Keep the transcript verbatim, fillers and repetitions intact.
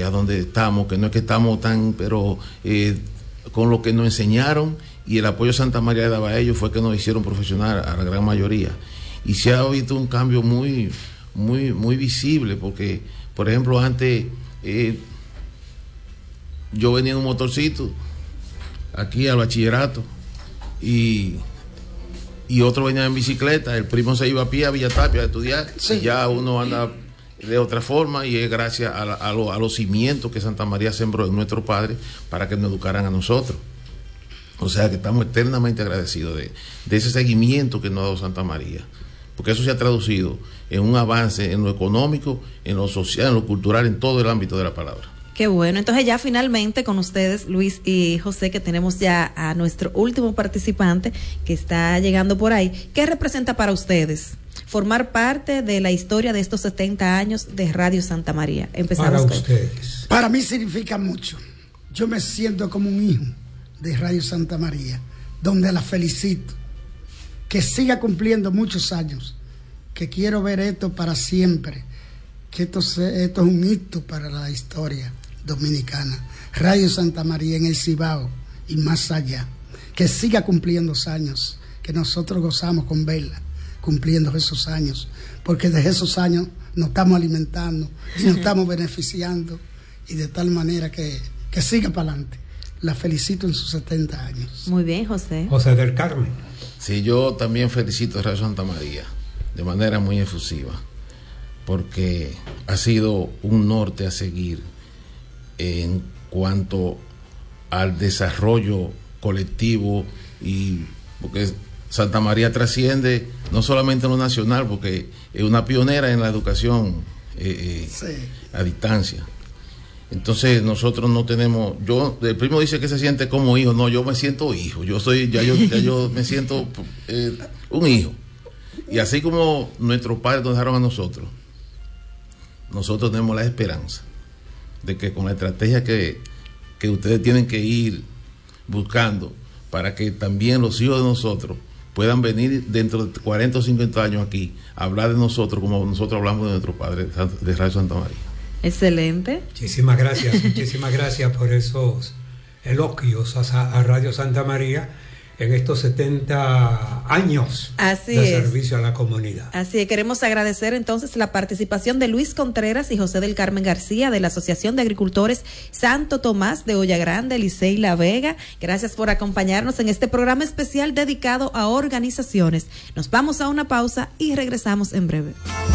a donde estamos, que no es que estamos tan, pero eh, con lo que nos enseñaron y el apoyo de Santa María daba a ellos fue que nos hicieron profesional a la gran mayoría. Y se ha visto un cambio muy, muy, muy visible, porque, por ejemplo, antes eh, yo venía en un motorcito aquí al bachillerato y, y otro venía en bicicleta, el primo se iba a pie a Villa Tapia a estudiar, sí. Y ya uno anda de otra forma, y es gracias a, la, a, lo, a los cimientos que Santa María sembró en nuestros padres para que nos educaran a nosotros. O sea que estamos eternamente agradecidos de, de ese seguimiento que nos ha dado Santa María, porque eso se ha traducido en un avance en lo económico, en lo social, en lo cultural, en todo el ámbito de la palabra. Qué bueno. Entonces ya finalmente con ustedes, Luis y José, que tenemos ya a nuestro último participante que está llegando por ahí, ¿qué representa para ustedes formar parte de la historia de estos setenta años de Radio Santa María? Empezamos para con ustedes. Para mí significa mucho. Yo me siento como un hijo de Radio Santa María, donde la felicito, que siga cumpliendo muchos años, que quiero ver esto para siempre, que esto, se, esto es un hito para la historia dominicana. Radio Santa María en el Cibao y más allá, que siga cumpliendo años, que nosotros gozamos con verla cumpliendo esos años, porque de esos años nos estamos alimentando y nos estamos beneficiando, y de tal manera que, que siga para adelante. La felicito en sus setenta años. Muy bien, José. José del Carmen. Sí, yo también felicito a Radio Santa María de manera muy efusiva, porque ha sido un norte a seguir en cuanto al desarrollo colectivo, y porque Santa María trasciende no solamente en lo nacional, porque es una pionera en la educación eh, sí. a distancia. Entonces nosotros no tenemos, yo, el primo dice que se siente como hijo, no, yo me siento hijo, yo soy, ya yo, ya yo me siento eh, un hijo. Y así como nuestros padres nos dejaron a nosotros, nosotros tenemos la esperanza de que con la estrategia que, que ustedes tienen que ir buscando, para que también los hijos de nosotros puedan venir dentro de cuarenta o cincuenta años aquí a hablar de nosotros como nosotros hablamos de nuestros padres de Radio Santa María. Excelente. Muchísimas gracias, muchísimas gracias por esos elogios a, a Radio Santa María en estos setenta años Así de es. servicio a la comunidad. Así es, queremos agradecer entonces la participación de Luis Contreras y José del Carmen García de la Asociación de Agricultores Santo Tomás de Olla Grande, Licey La Vega. Gracias por acompañarnos en este programa especial dedicado a organizaciones. Nos vamos a una pausa y regresamos en breve.